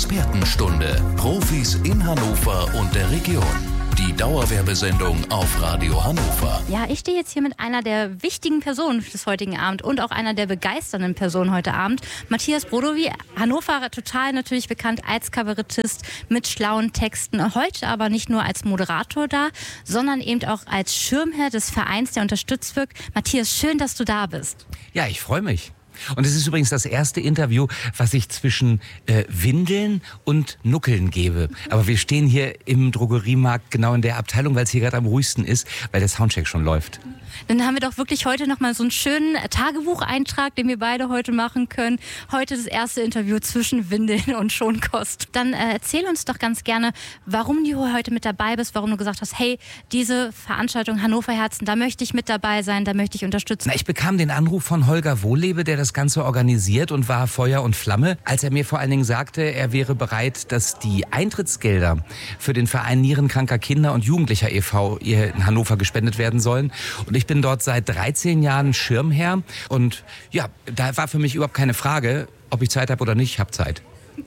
Expertenstunde. Profis in Hannover und der Region. Die Dauerwerbesendung auf Radio Hannover. Ja, ich stehe jetzt hier mit einer der wichtigen Personen des heutigen Abends und auch einer der begeisternden Personen heute Abend. Matthias Brodowy, Hannover total natürlich bekannt als Kabarettist mit schlauen Texten. Heute aber nicht nur als Moderator da, sondern eben auch als Schirmherr des Vereins, der unterstützt wird. Matthias, schön, dass du da bist. Ja, ich freue mich. Und es ist übrigens das erste Interview, was ich zwischen Windeln und Nuckeln gebe. Aber wir stehen hier im Drogeriemarkt genau in der Abteilung, weil es hier gerade am ruhigsten ist, weil der Soundcheck schon läuft. Dann haben wir doch wirklich heute nochmal so einen schönen Tagebucheintrag, den wir beide heute machen können. Heute das erste Interview zwischen Windeln und Schonkost. Dann erzähl uns doch ganz gerne, warum du heute mit dabei bist, warum du gesagt hast, hey, diese Veranstaltung Hannover Herzen, da möchte ich mit dabei sein, da möchte ich unterstützen. Ich bekam den Anruf von Holger Wohllebe, der das Ganze organisiert und war Feuer und Flamme, als er mir vor allen Dingen sagte, er wäre bereit, dass die Eintrittsgelder für den Verein Nierenkranker Kinder und Jugendlicher e.V. hier in Hannover gespendet werden sollen. Und ich bin dort seit 13 Jahren Schirmherr und ja, da war für mich überhaupt keine Frage, ob ich Zeit habe oder nicht. Ich habe Zeit.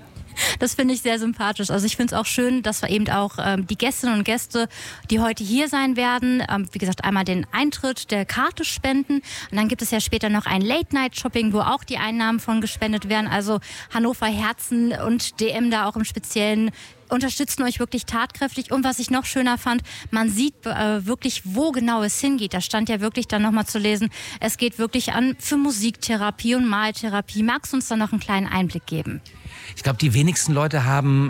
Das finde ich sehr sympathisch. Also ich finde es auch schön, dass wir eben auch die Gästinnen und Gäste, die heute hier sein werden, wie gesagt, einmal den Eintritt der Karte spenden. Und dann gibt es ja später noch ein Late-Night-Shopping, wo auch die Einnahmen von gespendet werden. Also Hannover Herzen und DM da auch im Speziellen unterstützen euch wirklich tatkräftig. Und was ich noch schöner fand, man sieht wirklich, wo genau es hingeht. Da stand ja wirklich dann nochmal zu lesen, es geht wirklich an für Musiktherapie und Maltherapie. Magst du uns da noch einen kleinen Einblick geben? Ich glaube, die wenigsten Leute haben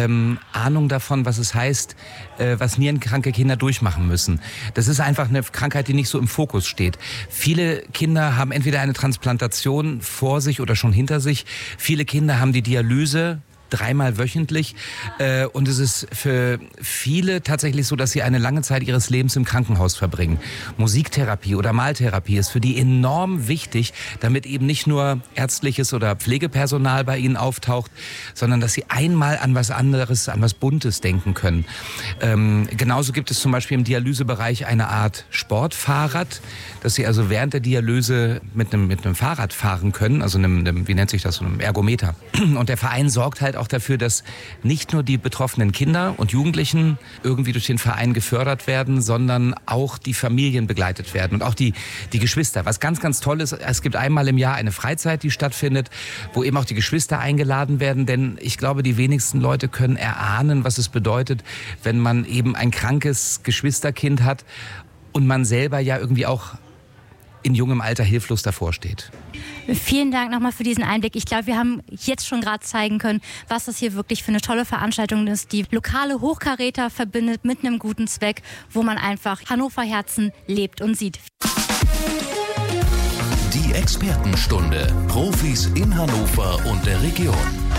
Ahnung davon, was es heißt, was nierenkranke Kinder durchmachen müssen. Das ist einfach eine Krankheit, die nicht so im Fokus steht. Viele Kinder haben entweder eine Transplantation vor sich oder schon hinter sich. Viele Kinder haben die Dialyse 3-mal wöchentlich und es ist für viele tatsächlich so, dass sie eine lange Zeit ihres Lebens im Krankenhaus verbringen. Musiktherapie oder Maltherapie ist für die enorm wichtig, damit eben nicht nur ärztliches oder Pflegepersonal bei ihnen auftaucht, sondern dass sie einmal an was anderes, an was Buntes denken können. Genauso gibt es zum Beispiel im Dialysebereich eine Art Sportfahrrad, dass sie also während der Dialyse mit einem Fahrrad fahren können, also einem, wie nennt sich das, so einem Ergometer. Und der Verein sorgt halt auch dafür, dass nicht nur die betroffenen Kinder und Jugendlichen irgendwie durch den Verein gefördert werden, sondern auch die Familien begleitet werden und auch die Geschwister. Was ganz, ganz toll ist, es gibt einmal im Jahr eine Freizeit, die stattfindet, wo eben auch die Geschwister eingeladen werden, denn ich glaube, die wenigsten Leute können erahnen, was es bedeutet, wenn man eben ein krankes Geschwisterkind hat und man selber ja irgendwie auch in jungem Alter hilflos davor steht. Vielen Dank nochmal für diesen Einblick. Ich glaube, wir haben jetzt schon gerade zeigen können, was das hier wirklich für eine tolle Veranstaltung ist, die lokale Hochkaräter verbindet mit einem guten Zweck, wo man einfach Hannover Herzen lebt und sieht. Die Expertenstunde. Profis in Hannover und der Region.